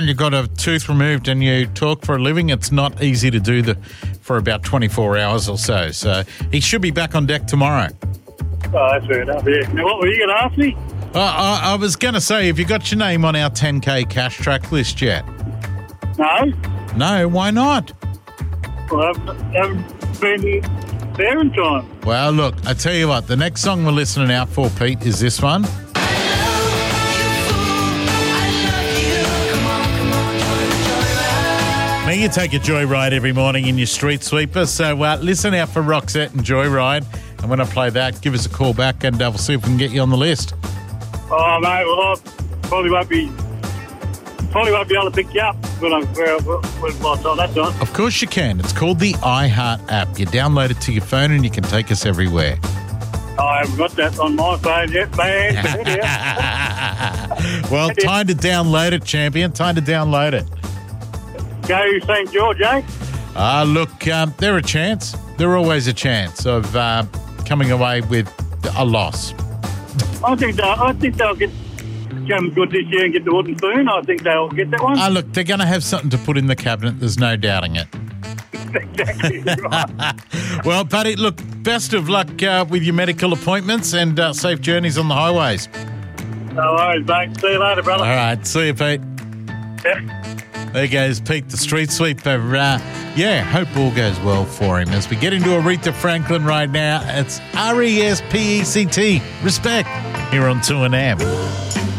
You got a tooth removed and you talk for a living. It's not easy to do for about 24 hours or so. So he should be back on deck tomorrow. Oh, that's fair enough, yeah. Now, what were you going to ask me? I was going to say, have you got your name on our 10K cash track list yet? No. No, why not? Well, I haven't been there in time. Well, look, I tell you what, the next song we're listening out for, Pete, is this one. Now you take a joyride every morning in your street sweeper, so listen out for Roxette and Joyride. And when I play that, give us a call back and we'll see if we can get you on the list. Oh, mate, well, I probably won't be able to pick you up when I'm that time. Of course you can. It's called the iHeart app. You download it to your phone and you can take us everywhere. I haven't got that on my phone yet, man. Well, time to download it, champion. Time to download it. Go St. George, eh? Look, they're a chance. They're always a chance of coming away with a loss. I think they'll come good this year and get the wooden spoon. I think they'll get that one. Look, they're going to have something to put in the cabinet. There's no doubting it. Exactly right. Well, Paddy, look, best of luck with your medical appointments and safe journeys on the highways. No worries, mate. See you later, brother. All right. See you, Pete. Yeah. There goes Pete, the street sweeper. Hope all goes well for him. As we get into Aretha Franklin right now, it's RESPECT, respect, here on 2AM.